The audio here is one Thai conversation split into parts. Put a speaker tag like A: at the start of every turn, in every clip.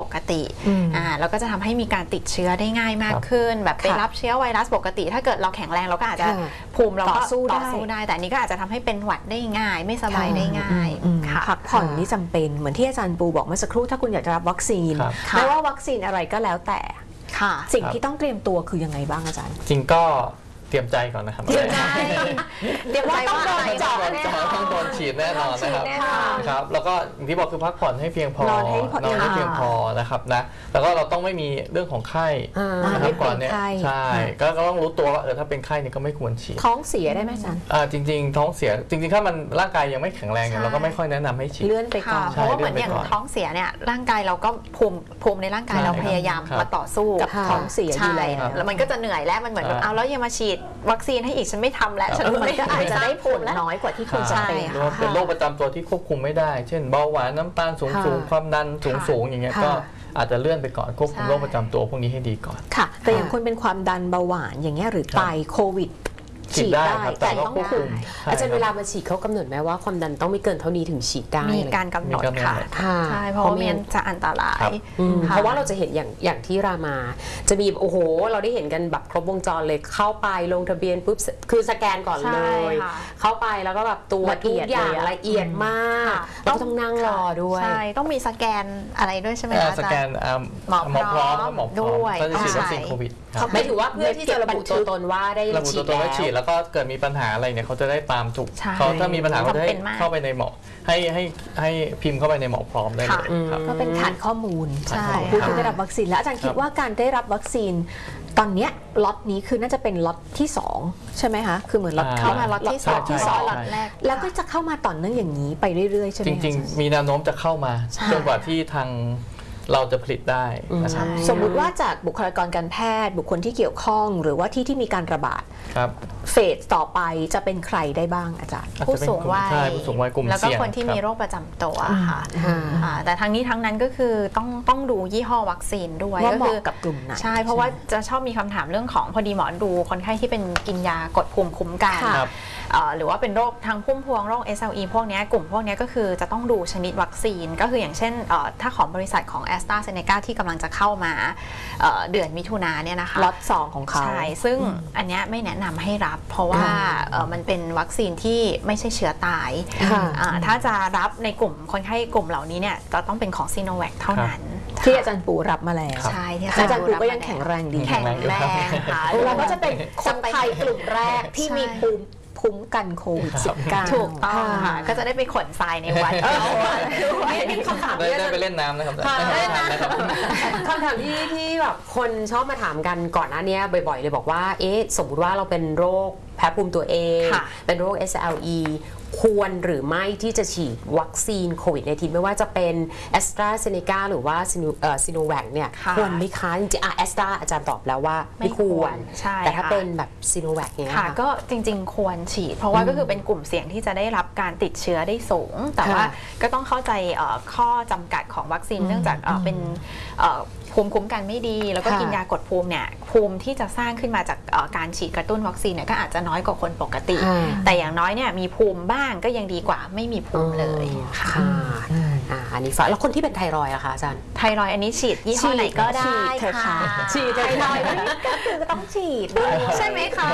A: กติแล้วก็จะทำให้มีการติดเชื้อได้ง่ายมากขึ้นแบบไปรับเชื้อไวรัสปกติถ้าเกิดเราแข็งแรงเราก็อาจจะภูมิเราก็ต่อสู้ได้แต่อันนี้ก็อาจจะทำให้เป็นหวัดได้ง่ายไม่สบายได้ง่าย
B: พักผ่อนนี่จำเป็นเหมือนที่อาจารย์ปูบอกเมื่อสักครู่ถ้าคุณอยากจะรับวัคซีนไม่ว่าวัคซีนอะไรก็แล้วแต่สิ่งที่ต้องเตรียมตัวคือยังไงบ้างอาจารย์
C: จริงก็เตรียมใจก่อนนะครับ
B: เตรียมใจว่าต้องโดนเจาะ
C: ต้องโดนฉีดแน่นอนนะครับแล้วก็อย่างที่บอกคือพักผ่อนให้เพียงพอนอนให้เพียงพอนะครับนะแล้วก็เราต้องไม่มีเรื่องของไข้นะครับก่อนเนี่ยใช่ก็ต้องรู้ตัวว่าถ้าเป็นไข้เนี่ยก็ไม่ควรฉีด
B: ท้องเสียได้ไหมอาจารย์
C: จริงๆท้องเสียจริงๆถ้ามันร่างกายยังไม่แข็งแรงเราก็ไม่ค่อยแนะนำให้ฉีด
B: เลื่อนไปก่อน
A: เพราะว่าเหมือนอย่างท้องเสียเนี่ยร่างกายเราก็ภูมิในร่างกายเราพยายามมาต่อสู้
B: กับท้องเสียอยู่
A: แล้วมันก็จะเหนื่อยแล้วมันเหมือนแบบเอาแล้วยังมาฉีดวัคซีนให้อีกฉันไม่ทำแล้วฉัน
B: มันก็อาจจะได้ผลน้อยกว่าที่ควรจะ
C: เป็นโรคประจำตัวที่ควบคุมไม่ได้เช่นเบาหวานน้ำตาลสูงความดันสูงอย่างเงี้ยก็อาจจะเลื่อนไปก่อนควบคุมโรคประจำตัวพวกนี้ให้ดีก่อน
B: ค่ะแต่อย่างคนเป็นความดันเบาหวานอย่างเงี้ยหรือไตโควิดฉีดได้แต่ต้องควบคุม
D: อาจารย์เวลามาฉีดเขากำหนดไหมว่าความดันต้องไม่เกินเท่านี้ถึงฉีดได้
A: มีการกำหนดค่ะใช่เพราะมันจะอันตราย
D: เพราะว่าเราจะเห็นอย่างที่รามาจะมีโอ้โหเราได้เห็นกันแบบครบวงจรเลยเข้าไปลงทะเบียนปุ๊บคือสแกนก่อนเลยเข้าไปแล้วก็แบบตัวทุกอย่างละเอียดมากต้องนั่งรอด้วย
A: ใช่ต้องมีสแกนอะไรด้วยใช่ไหมคะ
C: สแกนหมอพร้อม
A: ด้วย
C: ก็จะฉีดวัคซีนโควิด
D: ไม่ถือว่าเพื่อที่จะระบุตัวตนว่าได้ฉีด
C: แล้วก็เกิดมีปัญหาอะไรเนี่ยเขาจะได้ตามถูกเขาถ้ามีปัญหาเขาจะให้เข้าไปในหมอให้พิมพ์เข้าไปในหมอพร้อมได้เลย
B: ก็เป็นฐานข้อมูลของผู้ที่ได้รับวัคซีนแล้วอาจารย์คิดว่าการได้รับวัคซีนตอนนี้ล็อตนี้คือน่าจะเป็นล็อตที่2ใช่ไหมคะคือเหมือนล็อต
A: เข้ามาล็อตที่2ล็อตแรก
B: แล้วก็จะเข้ามาต่อเนื่องอย่างนี้ไปเรื่อยๆใช่ไหม
C: จริงๆมีแนวโน้มจะเข้ามาจนกว่าที่ทางเราจะผลิตได้นะครับ
B: สมมุติว่าจากบุคลากรการแพทย์บุคคลที่เกี่ยวข้องหรือว่าที่มีการระบาดเฟสต่อไปจะเป็นใครได้บ้างอาจารย์
A: ผู้สูงวัย
C: กลุ่มเสี่ยง
A: แล้วก็คนที่มีโรคประจำตัวค่ะแต่ทั้งนี้ทั้งนั้นก็คือต้องดูยี่ห้อวัคซีนด้วย
B: ว่าเหมาะกับกลุ่มไหน
A: ใช่เพราะว่าจะชอบมีคำถามเรื่องของพอดีหมอดูคนไข้ที่เป็นกินยากดภูมิคุ้มกันหรือว่าเป็นโรคทางพุ่มพวงโรค SLE พวกนี้กลุ่มพวกนี้ก็คือจะต้องดูชนิดวัคซีนก็คืออย่างเช่นถ้าของบริษัทของ AstraZeneca ที่กำลังจะเข้ามาเดือนมิถุนาเนี่ยนะคะ
B: ล็อต2ของเขา
A: ใช่ซึ่งอันนี้ไม่แนะนำให้รับเพราะว่ามันเป็นวัคซีนที่ไม่ใช่เชื้อตายถ้าจะรับในกลุ่มคนไข้กลุ่มเหล่านี้เนี่ยจะต้องเป็นของซีโนแวคเท่านั้น
B: ที่อาจารย์ปูรับมาแล้ว
A: ใช่ที่
B: อาจารย์ปูก็ยังแข็งแรงดี
A: แข็งแรงค่ะ
B: เราก็จะเป็นคนไทยกลุ่มแรกที่มีภูมิคุ้มกันโควิด-19
A: ถูกต้องค่ะก็จะได้ไปขนทรายในวัด
D: นี่คำถาม
C: ได้ไปเล่นน้ำนะครับ
D: คำถามที่แบบคนชอบมาถามกันก่อนหน้านี้บ่อยๆเลยบอกว่าสมมุติว่าเราเป็นโรคแพ้ภูมิตัวเองเป็นโรค SLE ควรหรือไม่ที่จะฉีดวัคซีนโควิด-19ไม่ว่าจะเป็น AstraZeneca หรือว่าซิโนแวคเนี่ยควรไหมคะจริงๆAstra อาจารย์ตอบแล้วว่าไม่ควรแต่ถ้าเป็นแบบซิโนแวคเนี่ย
A: ก็จริงๆควรฉีดเพราะว่าก็คือเป็นกลุ่มเสี่ยงที่จะได้รับการติดเชื้อได้สูงแต่ว่าก็ต้องเข้าใจข้อจำกัดของวัคซีนเนื่องจากเป็นภูมิคุ้มกันไม่ดีแล้วก็กินยากดภูมิเนี่ยภูมิที่จะสร้างขึ้นมาจากการฉีดกระตุ้นวัคซีนเนี่ยก็อาจจะน้อยกว่าคนปกติแต่อย่างน้อยเนี่ยมีภูมิบ้างก็ยังดีกว่าไม่มีภูมิเลยค่ะ
D: อันนี้ฝากแล้วคนที่เป็นไทรอยด์อะคะอาจารย์
A: ไทรอยด์อันนี้ฉีดยี่ห้อไหนก็ได้ค่ะ
B: ฉีดไทรอยด์ก็คือต้องฉีด
A: ใช่ไหมคะ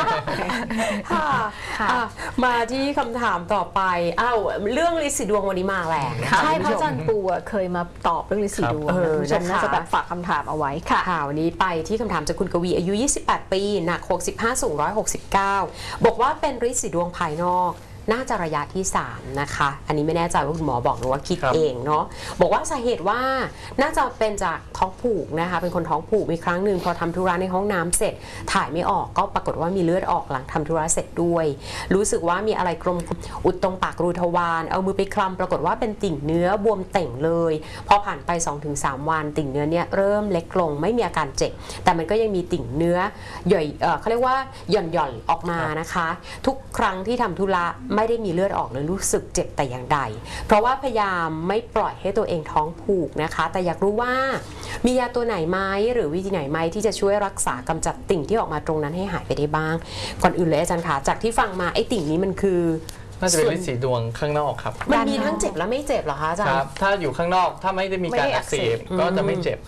D: มาที่คำถามต่อไปเรื่องลินสีดวงวันนี้มาแรง
B: ใช่เพราะอาจารย์ปูเคยมาตอบเรื่องลินสีดวงคุณผู้ชมน่าจะแบบฝากคำถามเอาไว้ค่ะ
D: วันนี้ไปที่คำถามจากคุณกวีอายุ28ปีหนัก65สูง169บอกว่าเป็นลินสีดวงภายนอกน่าจะระยะที่3นะคะอันนี้ไม่แน่ใจว่าคุณหมอบอกหรือว่าคิดเองเนาะบอกว่าสาเหตุว่าน่าจะเป็นจากท้องผูกนะคะเป็นคนท้องผูกมีครั้งหนึ่งพอทำธุระในห้องน้ำเสร็จถ่ายไม่ออกก็ปรากฏว่ามีเลือดออกหลังทำธุระเสร็จด้วยรู้สึกว่ามีอะไรกลมอุดตรงปากรูทวารเอามือไปคลำปรากฏว่าเป็นติ่งเนื้อบวมเต่งเลยพอผ่านไป 2-3 วันติ่งเนื้อเนี่ยเริ่มเล็กลงไม่มีอาการเจ็บแต่มันก็ยังมีติ่งเนื้อใหญ่เขาเรียกว่าหย่อนออกมานะคะทุกครั้งที่ทำธุระไม่ได้มีเลือดออกเลยรู้สึกเจ็บแต่อย่างใดเพราะว่าพยายามไม่ปล่อยให้ตัวเองท้องผูกนะคะแต่อยากรู้ว่ามียาตัวไหนไหมหรือวิธีไหนไหมที่จะช่วยรักษากำจัดติ่งที่ออกมาตรงนั้นให้หายไปได้บ้างก่อนอื่นเลยอาจารย์คะจากที่ฟังมาไอ้ติ่งนี้มันคือ
C: น่าจะเป็นลินสีดวงข้างนอกครับ
D: มันมีทั้งเจ็บและไม่เจ็บเหรอคะอาจารย์
C: ถ้าอยู่ข้างนอกถ้าไม่ได้มีการอักเสบก็จะไม่เจ็บ